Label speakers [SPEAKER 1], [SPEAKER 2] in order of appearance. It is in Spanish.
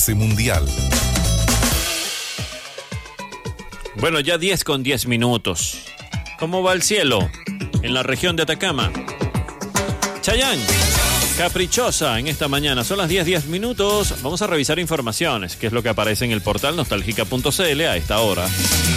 [SPEAKER 1] clase mundial.
[SPEAKER 2] Bueno, ya 10:10. ¿Cómo va el cielo en la región de Atacama? Chayán, caprichosa en esta mañana. Son las 10:10. Vamos a revisar informaciones, que es lo que aparece en el portal nostalgica.cl a esta hora.